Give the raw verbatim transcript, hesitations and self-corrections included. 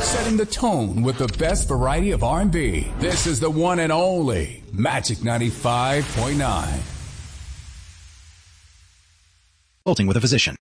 setting the tone with the best variety of R and B. This is the one and only Magic ninety-five point nine. Consulting with a physician.